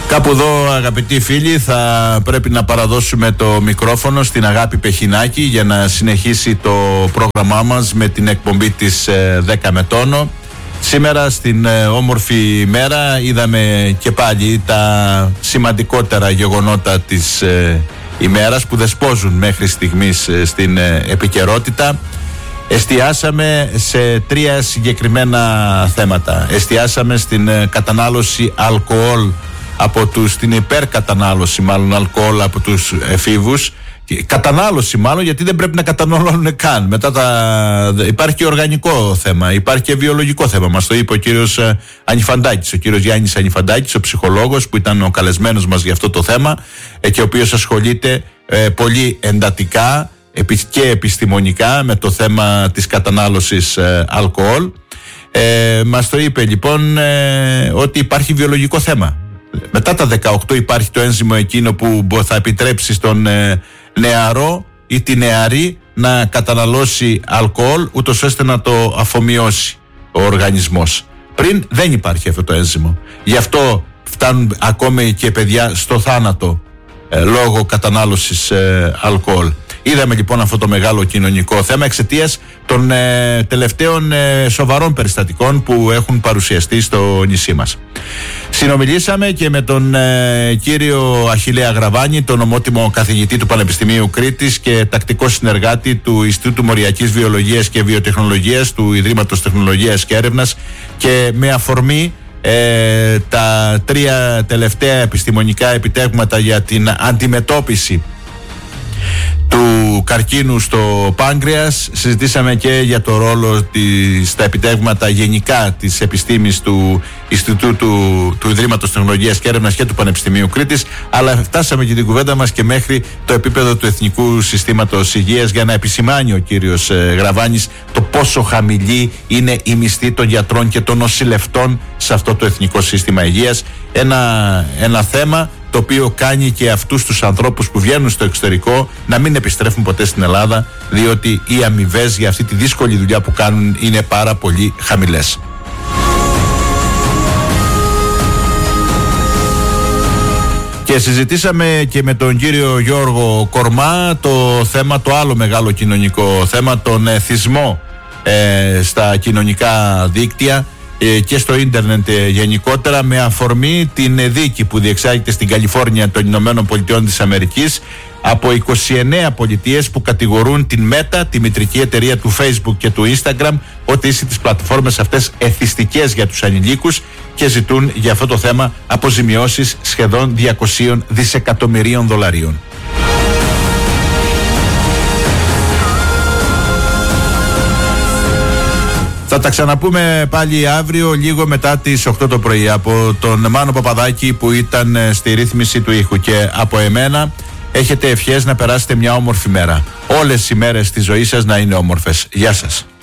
Κάπου εδώ, αγαπητοί φίλοι, θα πρέπει να παραδώσουμε το μικρόφωνο στην Αγάπη Πεχινάκη για να συνεχίσει το πρόγραμμά μας με την εκπομπή της 10 με τόνο. Σήμερα στην όμορφη ημέρα είδαμε και πάλι τα σημαντικότερα γεγονότα της ημέρας που δεσπόζουν μέχρι στιγμής στην επικαιρότητα. Εστιάσαμε σε τρία συγκεκριμένα θέματα. Εστιάσαμε στην κατανάλωση αλκοόλ στην υπερκατανάλωση μάλλον αλκοόλ από τους εφήβους. Κατανάλωση μάλλον, γιατί δεν πρέπει να καταναλώνουν καν. Υπάρχει και οργανικό θέμα, υπάρχει και βιολογικό θέμα. Μας το είπε ο κύριος Ανιφαντάκης, ο κύριος Γιάννης Ανιφαντάκης, ο ψυχολόγος που ήταν ο καλεσμένος μας για αυτό το θέμα και ο οποίος ασχολείται πολύ εντατικά και επιστημονικά με το θέμα της κατανάλωσης αλκοόλ. Μας το είπε λοιπόν ότι υπάρχει βιολογικό θέμα. Μετά τα 18 υπάρχει το ένζυμο εκείνο που θα επιτρέψει στον νεαρό ή τη νεαρή να καταναλώσει αλκοόλ, ούτως ώστε να το αφομοιώσει ο οργανισμός. Πριν δεν υπάρχει αυτό το ένζυμο. Γι' αυτό φτάνουν ακόμη και παιδιά στο θάνατο λόγω κατανάλωσης αλκοόλ. Είδαμε λοιπόν αυτό το μεγάλο κοινωνικό θέμα εξαιτίας των τελευταίων σοβαρών περιστατικών που έχουν παρουσιαστεί στο νησί μας. Συνομιλήσαμε και με τον κύριο Αχιλλέα Γραβάνη, τον ομότιμο καθηγητή του Πανεπιστημίου Κρήτης και τακτικό συνεργάτη του Ινστιτούτου Μοριακής Βιολογίας και Βιοτεχνολογίας του Ιδρύματος Τεχνολογίας και Έρευνας, και με αφορμή τα τρία τελευταία επιστημονικά επιτεύγματα για την αντιμετώπιση του καρκίνου στο πάγκρεας. Συζητήσαμε και για το ρόλο στα επιτεύγματα γενικά της επιστήμης του Ινστιτούτου του Ιδρύματος Τεχνολογίας και Έρευνας και του Πανεπιστημίου Κρήτης, αλλά φτάσαμε και την κουβέντα μας και μέχρι το επίπεδο του Εθνικού Συστήματος Υγείας, για να επισημάνει ο κύριος Γραβάνης το πόσο χαμηλή είναι η μισθή των γιατρών και των νοσηλευτών σε αυτό το Εθνικό Σύστημα Υγείας. Ένα θέμα το οποίο κάνει και αυτούς τους ανθρώπους που βγαίνουν στο εξωτερικό να μην επιστρέφουν ποτέ στην Ελλάδα, διότι οι αμοιβές για αυτή τη δύσκολη δουλειά που κάνουν είναι πάρα πολύ χαμηλές. Και συζητήσαμε και με τον κύριο Γιώργο Κορμά το θέμα, το άλλο μεγάλο κοινωνικό θέμα, τον εθισμό στα κοινωνικά δίκτυα και στο ίντερνετ γενικότερα, με αφορμή την δίκη που διεξάγεται στην Καλιφόρνια των Ηνωμένων Πολιτειών της Αμερικής από 29 πολιτείες που κατηγορούν την Meta, τη μητρική εταιρεία του Facebook και του Instagram, ότι είσαι τις πλατφόρμες αυτές εθιστικές για τους ανηλίκους, και ζητούν για αυτό το θέμα αποζημιώσεις σχεδόν 200 δισεκατομμυρίων δολαρίων. Θα τα ξαναπούμε πάλι αύριο λίγο μετά τις 8 το πρωί από τον Μάνο Παπαδάκη που ήταν στη ρύθμιση του ήχου, και από εμένα έχετε ευχές να περάσετε μια όμορφη μέρα. Όλες οι μέρες της ζωής σας να είναι όμορφες. Γεια σας.